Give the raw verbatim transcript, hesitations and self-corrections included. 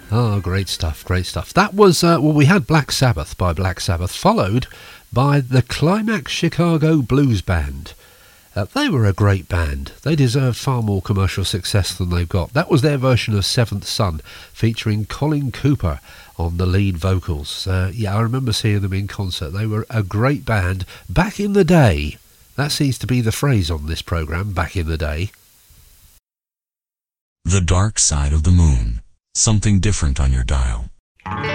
Oh, great stuff, great stuff. That was, uh, well, we had Black Sabbath by Black Sabbath, followed by the Climax Chicago Blues Band. Uh, they were a great band. They deserve far more commercial success than they've got. That was their version of Seventh Son, featuring Colin Cooper on the lead vocals. Uh, yeah, I remember seeing them in concert. They were a great band back in the day. That seems to be the phrase on this programme, back in the day. The Dark Side of the Moon. Something different on your dial.